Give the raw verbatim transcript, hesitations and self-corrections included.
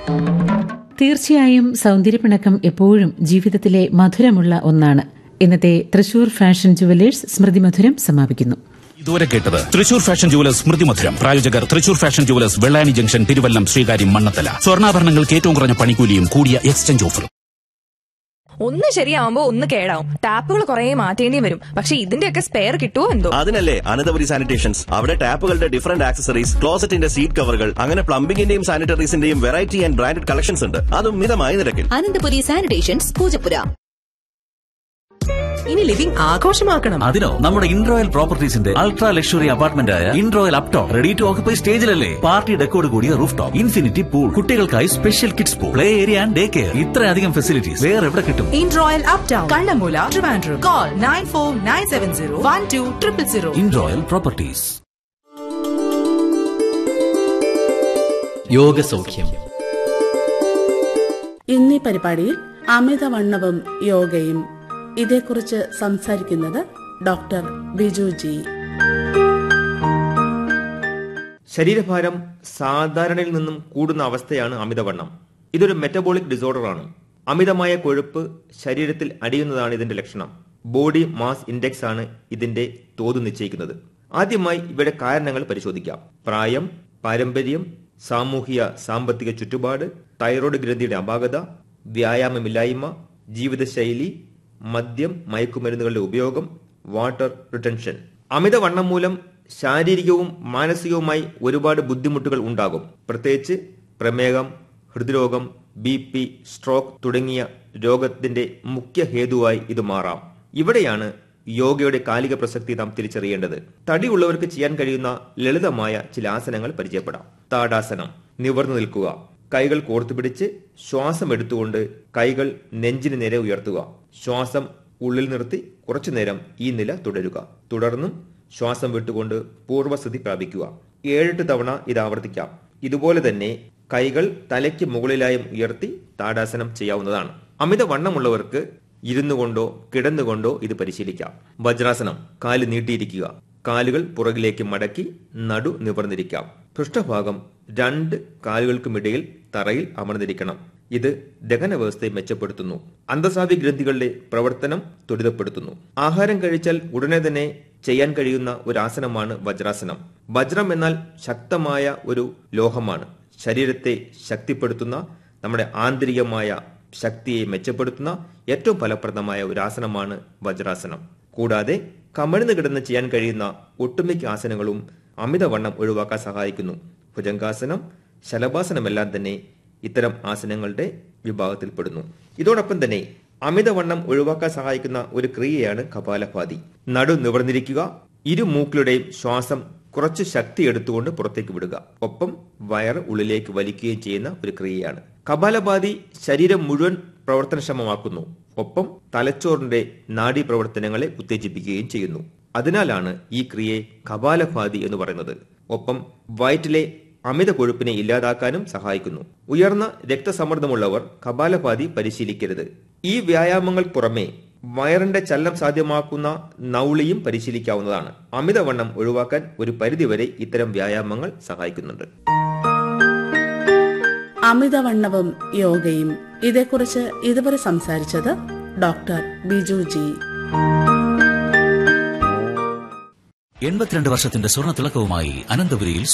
തീർച്ചയായും സൗന്ദര്യപ്പിണക്കം എപ്പോഴും ജീവിതത്തിലെ മധുരമുള്ള ഒന്നാണ്. ഇന്നത്തെ തൃശൂർ ഫാഷൻ ജുവലേഴ്സ് സ്മൃതി മധുരം സമാപിക്കുന്നു. ഇതുവരെ കേട്ടത് തൃശൂർ ഫാഷൻ ജുവലേഴ്സ് സ്മൃതി മധുരം. പ്രായോജകർ Thrissur fashion jewellers, Vellani junction, Thiruvallam, Sreekaryam, Mannathala. സ്വർണ്ണാഭരണങ്ങൾക്ക് ഏറ്റവും കുറഞ്ഞ പണിക്കൂലിയും കൂടിയ എക്സ്ചേഞ്ച് ഓഫറും. ഒന്ന് ശരിയാവുമ്പോ ഒന്ന് കേടാവും. ടാപ്പുകൾ കുറെ മാറ്റേണ്ടി വരും. പക്ഷെ ഇതിന്റെയൊക്കെ സ്പെയർ കിട്ടുമോ എന്തോ. അതിനല്ലേ അനന്തപുരി സാനിറ്റേഷൻസ്. അവിടെ ടാപ്പുകളുടെ ഡിഫറന്റ് ആക്സസറീസ്, ക്ലോസറ്റിന്റെ സീറ്റ് കവറുകൾ, അങ്ങനെ പ്ലംബിംഗിന്റെയും സാനിറ്ററീസിന്റെയും വെറൈറ്റി ആൻഡ് ബ്രാൻഡഡ് കളക്ഷൻസ് ഉണ്ട്. അതും മിതമായ നിരക്കിൽ. അനന്തപുരി സാനിറ്റേഷൻസ്, പൂജപ്പുര. ഇനി ലിവിംഗ് ആഘോഷമാക്കണം. അതിനോ നമ്മുടെ ഇൻറോയൽ പ്രോപ്പർട്ടീസിന്റെ അൾട്രാ ലക്ഷറി അപ്പാർട്ട്മെന്റ് ആയ ഇൻറോയൽ Upton ready to occupy സ്റ്റേജിലല്ലേ. Party ഡെക്കോട് കൂടിയ റൂഫ് ടോപ്പ്, ഇൻഫിനിറ്റി പൂൾ, കുട്ടികൾക്കായി special kids pool, play area and day care. ഇത്രയധികം ഫെസിലിറ്റീസ് വേറെ എവിടെ കിട്ടും? ഇൻറോയൽ uptown, Kannammoola, Trivandrum. Call nine four nine seven zero one two triple zero. ഇൻറോയൽ properties. യോഗസൗഖ്യം. ഇന്നീ പരിപാടിയിൽ അമിതവണ്ണവും യോഗയും, ഇതേക്കുറിച്ച് സംസാരിക്കുന്നത് ഡോക്ടർ ബിജു ജി. ശരീരഭാരം സാധാരണയിൽ നിന്നും കൂടുന്ന അവസ്ഥയാണ് അമിതവണ്ണം. ഇതൊരു മെറ്റബോളിക് ഡിസോർഡറാണ്. അമിതമായ കൊഴുപ്പ് ശരീരത്തിൽ അടിയുന്നതാണ് ഇതിന്റെ ലക്ഷണം. ബോഡി മാസ് ഇൻഡെക്സ് ആണ് ഇതിന്റെ തോത് നിശ്ചയിക്കുന്നത്. ആദ്യമായി ഇവയുടെ കാരണങ്ങൾ പരിശോധിക്കാം. പ്രായം, പാരമ്പര്യം, സാമൂഹിക സാമ്പത്തിക ചുറ്റുപാട്, തൈറോയ്ഡ് ഗ്രന്ഥിയുടെ അപാകത, വ്യായാമമില്ലായ്മ, ജീവിതശൈലി, മദ്യം, മയക്കുമരുന്നുകളുടെ ഉപയോഗം, വാട്ടർ റിട്ടൻഷൻ. അമിതവണ്ണം മൂലം ശാരീരികവും മാനസികവുമായി ഒരുപാട് ബുദ്ധിമുട്ടുകൾ ഉണ്ടാകും. പ്രത്യേകിച്ച് പ്രമേഹം, ഹൃദ്രോഗം, ബി പി, സ്ട്രോക്ക് തുടങ്ങിയ രോഗത്തിന്റെ മുഖ്യ ഹേതുവായി ഇത് മാറാം. ഇവിടെയാണ് യോഗയുടെ കാലിക പ്രസക്തി നാം തിരിച്ചറിയേണ്ടത്. തടിയുള്ളവർക്ക് ചെയ്യാൻ കഴിയുന്ന ലളിതമായ ചില ആസനങ്ങൾ പരിചയപ്പെടാം. താടാസനം. നിവർന്നു നിൽക്കുക. കൈകൾ കോർത്തു പിടിച്ച് ശ്വാസം എടുത്തുകൊണ്ട് കൈകൾ നെഞ്ചിന് നേരെ ഉയർത്തുക. ശ്വാസം ഉള്ളിൽ നിർത്തി കുറച്ചുനേരം ഈ നില തുടരുക. തുടർന്നും ശ്വാസം വിട്ടുകൊണ്ട് പൂർവ്വസ്ഥിതി പ്രാപിക്കുക. ഏഴെട്ട് തവണ ഇത് ആവർത്തിക്കാം. ഇതുപോലെ തന്നെ കൈകൾ തലയ്ക്ക് മുകളിലായും ഉയർത്തി താടാസനം ചെയ്യാവുന്നതാണ്. അമിതവണ്ണമുള്ളവർക്ക് ഇരുന്നു കൊണ്ടോ കിടന്നുകൊണ്ടോ ഇത് പരിശീലിക്കാം. വജ്രാസനം. കാല് നീട്ടിയിരിക്കുക. കാലുകൾ പുറകിലേക്ക് മടക്കി നടു നിവർന്നിരിക്കാം. പൃഷ്ഠഭാഗം രണ്ട് കാലുകൾക്കുമിടയിൽ തറയിൽ അമർന്നിരിക്കണം. ഇത് ദഹന വ്യവസ്ഥയെ മെച്ചപ്പെടുത്തുന്നു. അന്തസ്രാവി ഗ്രന്ഥികളുടെ പ്രവർത്തനം ത്വരിതപ്പെടുത്തുന്നു. ആഹാരം കഴിച്ചാൽ ഉടനെ തന്നെ ചെയ്യാൻ കഴിയുന്ന ഒരു ആസനമാണ് വജ്രാസനം. വജ്രം എന്നാൽ ശക്തമായ ഒരു ലോഹമാണ്. ശരീരത്തെ ശക്തിപ്പെടുത്തുന്ന, നമ്മുടെ ആന്തരികമായ ശക്തിയെ മെച്ചപ്പെടുത്തുന്ന ഏറ്റവും ഫലപ്രദമായ ഒരു ആസനമാണ് വജ്രാസനം. കൂടാതെ കമിഴ്ന്നു കിടന്ന് ചെയ്യാൻ കഴിയുന്ന ഒട്ടുമിക്ക ആസനങ്ങളും അമിതവണ്ണം ഒഴിവാക്കാൻ സഹായിക്കുന്നു. ഭുജംഗാസനം, ശലഭാസനമെല്ലാം തന്നെ ഇത്തരം ആസനങ്ങളുടെ വിഭാഗത്തിൽപ്പെടുന്നു. ഇതോടൊപ്പം തന്നെ അമിതവണ്ണം ഒഴിവാക്കാൻ സഹായിക്കുന്ന ഒരു ക്രിയയാണ് കപാലഭാതി. നടു നിവർന്നിരിക്കുക. ഇരു മൂക്കിലുടെയും ശ്വാസം കുറച്ച് ശക്തി എടുത്തുകൊണ്ട് പുറത്തേക്ക് വിടുക. ഒപ്പം വയറ് ഉള്ളിലേക്ക് വലിക്കുകയും ചെയ്യുന്ന ഒരു ക്രിയയാണ്. കപാലഭാതി ശരീരം മുഴുവൻ പ്രവർത്തനക്ഷമമാക്കുന്നു. ഒപ്പം തലച്ചോറിന്റെ നാഡീ പ്രവർത്തനങ്ങളെ ഉത്തേജിപ്പിക്കുകയും ചെയ്യുന്നു. അതിനാലാണ് ഈ ക്രിയയെ കപാലഭാതി എന്ന് പറയുന്നത്. ഒപ്പം വയറ്റിലെ അമിത കൊഴുപ്പിനെ ഇല്ലാതാക്കാനും സഹായിക്കുന്നു. ഉയർന്ന രക്തസമ്മർദ്ദമുള്ളവർ കപാലഭാതി പരിശീലിക്കരുത്. ഈ വ്യായാമങ്ങൾ പുറമെ വയറിന്റെ ചലനം സാധ്യമാക്കുന്ന നൗളിയും പരിശീലിക്കാവുന്നതാണ്. അമിതവണ്ണം ഒഴിവാക്കാൻ ഒരു പരിധിവരെ ഇത്തരം വ്യായാമങ്ങൾ സഹായിക്കുന്നുണ്ട്. അമിതവണ്ണവും യോഗയും, ഇതേക്കുറിച്ച് ഇതുവരെ സംസാരിച്ചത് ഡോക്ടർ ബിജു ജി. എൺപത്തിരണ്ട് വർഷത്തിന്റെ സ്വർണ്ണ തിളക്കവുമായി അനന്തപുരിയിൽ